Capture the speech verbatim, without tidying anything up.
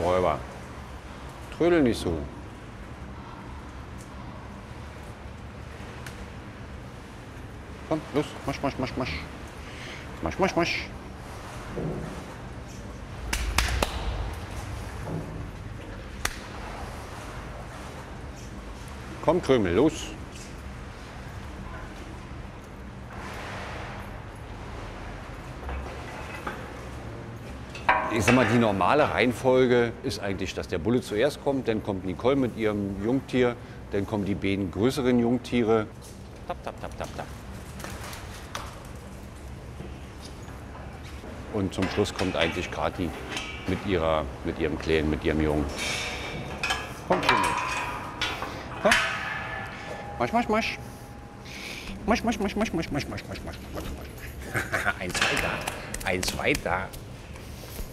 Räuber. Trödel nicht so. Komm, los, marsch, marsch, marsch, marsch. Marsch, marsch, marsch. Komm, Krümel, los. Ich sag mal, die normale Reihenfolge ist eigentlich, dass der Bulle zuerst kommt, dann kommt Nicole mit ihrem Jungtier, dann kommen die beiden größeren Jungtiere. Tap, tap, tap, tap, tap. Und zum Schluss kommt eigentlich Kathi mit, ihrer, mit ihrem Kleinen, mit ihrem Jungen. Komm, Krümel. Komm. Marsch, marsch, marsch. Marsch, marsch, marsch, marsch, marsch, marsch, marsch, marsch, marsch, marsch. Eins weiter, eins weiter.